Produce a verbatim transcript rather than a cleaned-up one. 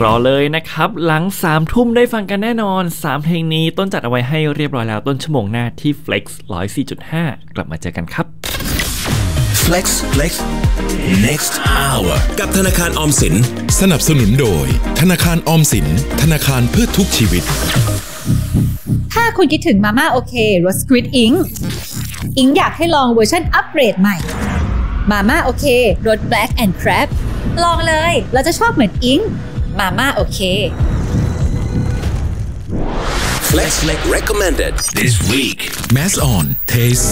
รอเลยนะครับหลังสามทุ่มได้ฟังกันแน่นอนสามเพลงนี้ต้นจัดเอาไว้ให้เรียบร้อยแล้วต้นชั่วโมงหน้าที่ Flex หนึ่งร้อยสี่จุดห้ากลับมาเจอกันครับ Flex Flex Next Hour กับธนาคารออมสินสนับสนุนโดยธนาคารออมสินธนาคารเพื่อทุกชีวิตถ้าคุณคิดถึงมาม่าโอเครส Squid Ink อิงอยากให้ลองเวอร์ชันอัปเกรดใหม่มาม่าโอเครส Black and Crab ลองเลยเราจะชอบเหมือนอิงมาม่าโอเค Flex Flex recommended this week Mass on Taste